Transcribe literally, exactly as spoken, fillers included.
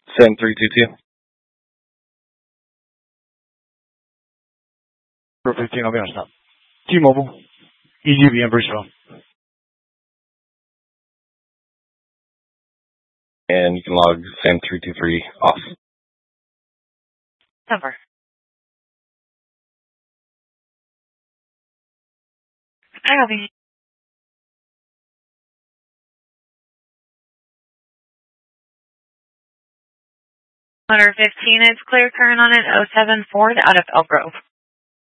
Sam three two two. Perfect, fifteen, I'll be on stop. T-Mobile, E G V in Bridgeville. And you can log Sam three two three off. Cover. I have you. one fifteen, it's clear current on it, oh seven Ford out of Elk Grove.